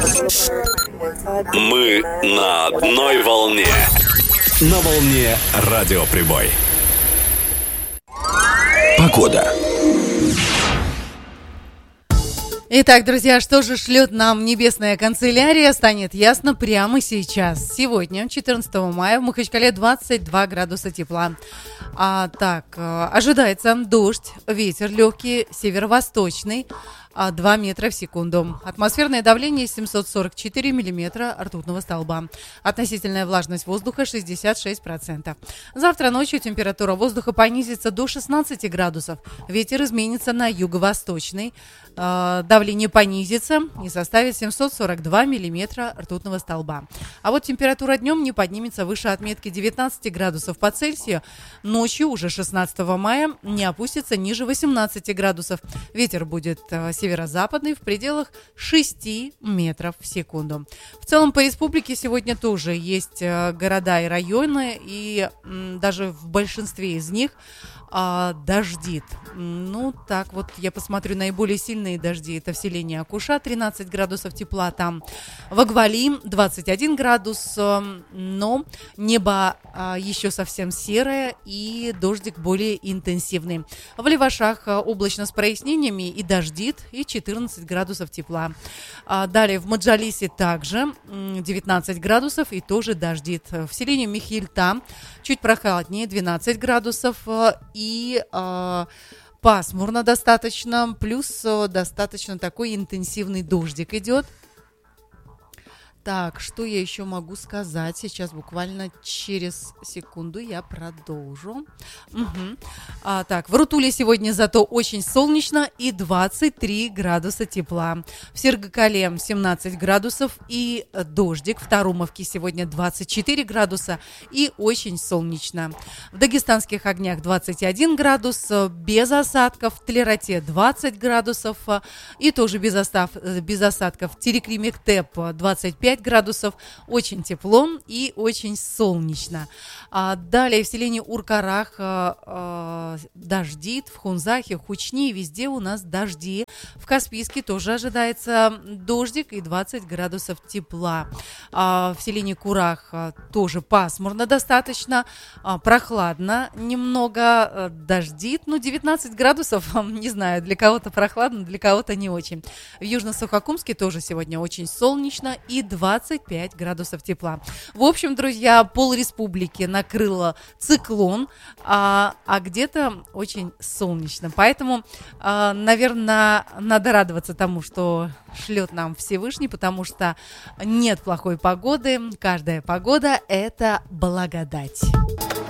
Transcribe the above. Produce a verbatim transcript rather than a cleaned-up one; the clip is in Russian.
Мы на одной волне. На волне Радио Прибой. Погода. Итак, друзья, что же шлет нам небесная канцелярия, станет ясно прямо сейчас. Сегодня, четырнадцатого мая, в Махачкале двадцать два градуса тепла. А, так, ожидается дождь, ветер легкий, северо-восточный, два метра в секунду. Атмосферное давление семьсот сорок четыре миллиметра ртутного столба. Относительная влажность воздуха шестьдесят шесть процентов. Завтра ночью температура воздуха понизится до шестнадцати градусов. Ветер изменится на юго-восточный. Давление понизится и составит семьсот сорок два миллиметра ртутного столба. А вот температура днем не поднимется выше отметки девятнадцати градусов по Цельсию. Ночью, уже шестнадцатого мая, не опустится ниже восемнадцати градусов. Ветер будет северо-западный в пределах шести метров в секунду. В целом по республике сегодня тоже есть города и районы, и даже в большинстве из них а, дождит. Ну, так вот, я посмотрю, наиболее сильные дожди это в селении Акуша, тринадцать градусов тепла там. В Агвали двадцать один градус, но небо а, еще совсем серое и дождик более интенсивный. В Левашах облачно с прояснениями и дождит, и четырнадцать градусов тепла. А, далее в Маджалисе также девятнадцать градусов и тоже дождит. В селении Михильта чуть прохладнее, двенадцать градусов и а, пасмурно достаточно, плюс достаточно такой интенсивный дождик идет. Так, что я еще могу сказать? Сейчас буквально через секунду я продолжу. Угу. А, так, в Рутуле сегодня зато очень солнечно и двадцать три градуса тепла. В Сергокале семнадцать градусов и дождик. В Тарумовке сегодня двадцать четыре градуса и очень солнечно. В Дагестанских огнях двадцать один градус, без осадков. В Тлероте двадцать градусов и тоже без, остав, без осадков. В Терекли-Мектеп двадцать пять градусов, очень тепло и очень солнечно. А далее в селении Уркарах а, а, дождит, в Хунзахе, Хучни, везде у нас дожди. В Каспийске тоже ожидается дождик и двадцать градусов тепла. А в селении Курах а, тоже пасмурно достаточно, а, прохладно немного, а, дождит, ну девятнадцать градусов, не знаю, для кого-то прохладно, для кого-то не очень. В Южно-Сухокумске тоже сегодня очень солнечно и двадцать пять градусов тепла. В общем, друзья, пол республики накрыло циклон, а, а где-то очень солнечно. Поэтому, а, наверное, надо радоваться тому, что шлет нам Всевышний, потому что нет плохой погоды. Каждая погода – это благодать.